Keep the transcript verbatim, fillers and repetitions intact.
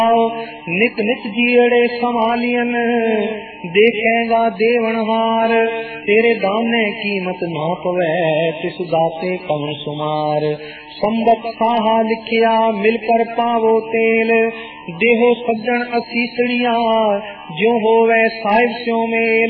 नित नित जीड़े संभालियन देखेगा देवनहार। तेरे दाने कीमत ना पवै तिस दाते कवन सुमार। संबत साहा लिखिया मिलकर पावो तेल देहो सज्जन असीसड़िया जो होवे साहिब स्यों मेल।